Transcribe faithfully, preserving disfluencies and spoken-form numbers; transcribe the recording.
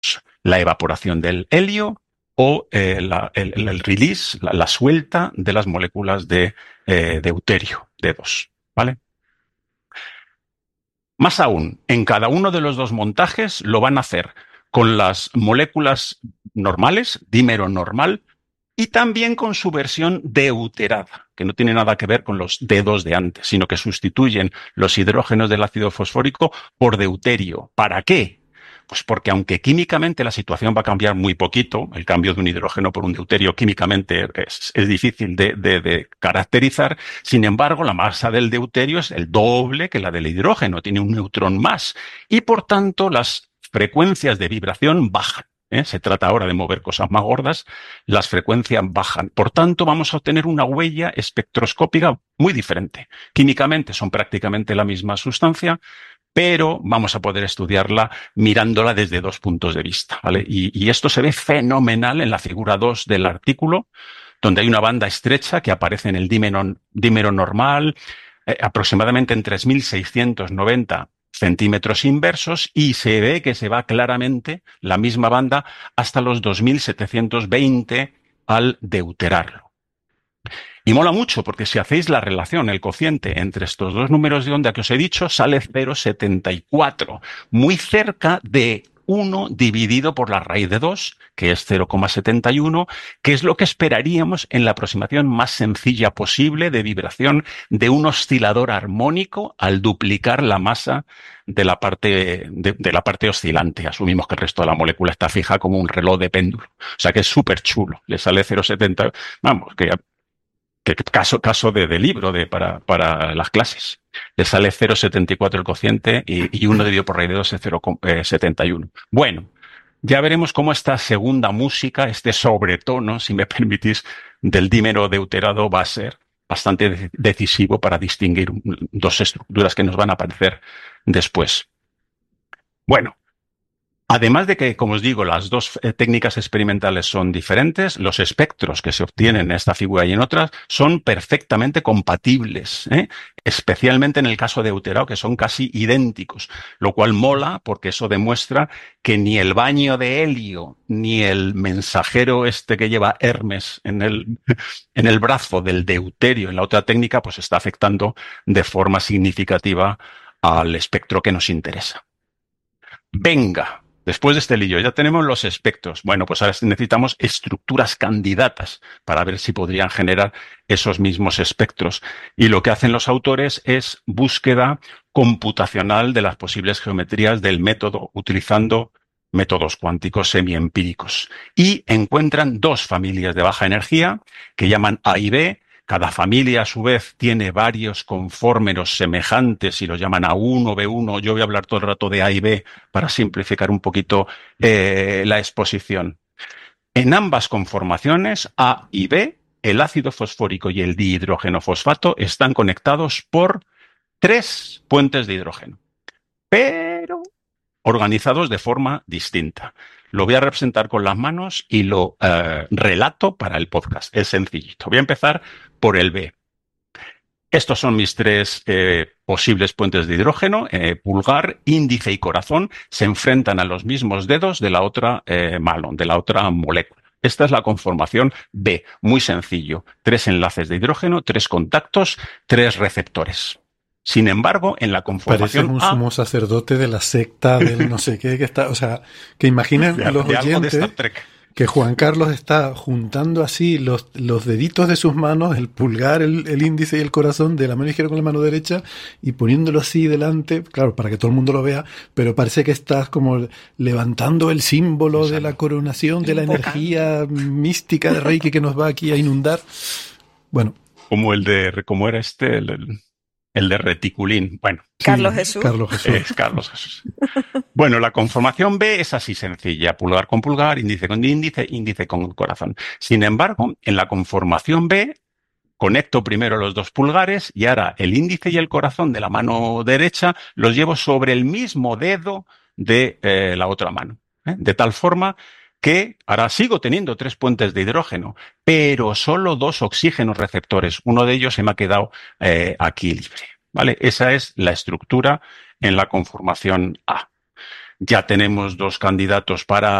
la evaporación del helio o eh, la, el, el, release, la, la suelta de las moléculas de eh, deuterio, D dos, ¿vale? Más aún, en cada uno de los dos montajes lo van a hacer con las moléculas normales, dímero normal, y también con su versión deuterada, que no tiene nada que ver con los D dos de antes, sino que sustituyen los hidrógenos del ácido fosfórico por deuterio. ¿Para qué? Pues porque aunque químicamente la situación va a cambiar muy poquito, el cambio de un hidrógeno por un deuterio químicamente es, es difícil de, de, de caracterizar, sin embargo la masa del deuterio es el doble que la del hidrógeno, tiene un neutrón más y por tanto las frecuencias de vibración bajan. ¿Eh? Se trata ahora de mover cosas más gordas, las frecuencias bajan. Por tanto, vamos a obtener una huella espectroscópica muy diferente. Químicamente son prácticamente la misma sustancia, pero vamos a poder estudiarla mirándola desde dos puntos de vista, ¿vale? Y, y esto se ve fenomenal en la figura dos del artículo, donde hay una banda estrecha que aparece en el dímero, dímero normal, eh, aproximadamente en tres mil seiscientos noventa centímetros inversos, y se ve que se va claramente la misma banda hasta los dos mil setecientos veinte al deuterarlo. Y mola mucho porque si hacéis la relación, el cociente entre estos dos números de onda que os he dicho, sale cero coma setenta y cuatro, muy cerca de uno dividido por la raíz de dos, que es cero coma setenta y uno, que es lo que esperaríamos en la aproximación más sencilla posible de vibración de un oscilador armónico al duplicar la masa de la parte, de, de la parte oscilante. Asumimos que el resto de la molécula está fija como un reloj de péndulo. O sea que es súper chulo. Le sale cero coma setenta, vamos, que que caso, caso de, de libro de, para, para las clases. Le sale cero coma setenta y cuatro el cociente y, y uno dividido por raíz de dos es cero coma setenta y uno. Bueno, ya veremos cómo esta segunda música, este sobretono, si me permitís, del dímero deuterado va a ser bastante decisivo para distinguir dos estructuras que nos van a aparecer después. Bueno, además de que, como os digo, las dos eh, técnicas experimentales son diferentes, los espectros que se obtienen en esta figura y en otras son perfectamente compatibles, ¿eh? Especialmente en el caso de deuterado, que son casi idénticos, lo cual mola porque eso demuestra que ni el baño de helio ni el mensajero este que lleva Hermes en el, en el brazo del deuterio en la otra técnica, pues está afectando de forma significativa al espectro que nos interesa. Venga. Después de este lío ya tenemos los espectros. Bueno, pues ahora necesitamos estructuras candidatas para ver si podrían generar esos mismos espectros. Y lo que hacen los autores es búsqueda computacional de las posibles geometrías del método utilizando métodos cuánticos semiempíricos. Y encuentran dos familias de baja energía que llaman A y B. Cada familia, a su vez, tiene varios conformeros semejantes y los llaman A uno, B uno. Yo voy a hablar todo el rato de A y B para simplificar un poquito eh, la exposición. En ambas conformaciones, A y B, el ácido fosfórico y el dihidrógeno fosfato están conectados por tres puentes de hidrógeno, pero organizados de forma distinta. Lo voy a representar con las manos y lo eh, relato para el podcast. Es sencillito. Voy a empezar por el B. Estos son mis tres eh, posibles puentes de hidrógeno. Eh, pulgar, índice y corazón se enfrentan a los mismos dedos de la otra eh, malón, de la otra molécula. Esta es la conformación B. Muy sencillo. Tres enlaces de hidrógeno, tres contactos, tres receptores. Sin embargo, en la conformación Pareces un A, sumo sacerdote de la secta del no sé qué que está, o sea, que imaginen de, los de algo de oyentes Star Trek. que Juan Carlos está juntando así los, los deditos de sus manos, el pulgar, el, el índice y el corazón de la mano izquierda con la mano derecha y poniéndolo así delante, claro, para que todo el mundo lo vea, pero parece que estás como levantando el símbolo Exacto. de la coronación, de la energía mística de Reiki que nos va aquí a inundar. Bueno. Como el de, ¿cómo era este? El, el... El de reticulín. Bueno. Carlos Jesús. Carlos Jesús. Es Carlos Jesús. Bueno, la conformación B es así sencilla. Pulgar con pulgar, índice con índice, índice con corazón. Sin embargo, en la conformación B, conecto primero los dos pulgares y ahora el índice y el corazón de la mano derecha los llevo sobre el mismo dedo de eh, la otra mano. ¿eh? De tal forma que ahora sigo teniendo tres puentes de hidrógeno, pero solo dos oxígenos receptores. Uno de ellos se me ha quedado eh, aquí libre. ¿Vale? Esa es la estructura en la conformación A. ya tenemos dos candidatos para